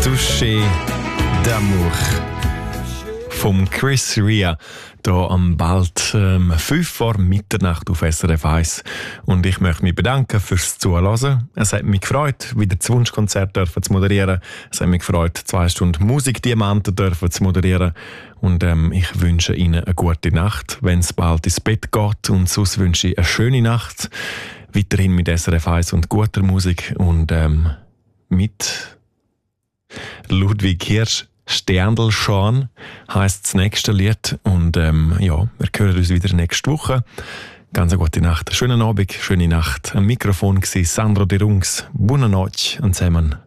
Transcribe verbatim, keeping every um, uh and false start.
Touché d'amour vom Chris Rea hier am bald ähm, fünf vor Mitternacht auf S R F eins. Und ich möchte mich bedanken fürs Zuhören. Es hat mich gefreut, wieder das Wunschkonzert dürfen zu moderieren. Es hat mich gefreut, zwei Stunden Musikdiamanten dürfen zu moderieren. Und ähm, ich wünsche Ihnen eine gute Nacht, wenn es bald ins Bett geht. Und sonst wünsche ich eine schöne Nacht. Weiterhin mit S R F eins und guter Musik. Und ähm, mit Ludwig Hirsch. Sterndl schon heisst das nächste Lied. Und ähm, ja, wir hören uns wieder nächste Woche. Ganz eine gute Nacht. Schönen Abend, schöne Nacht. Am Mikrofon war Sandro De Rungs. Buona notte zusammen.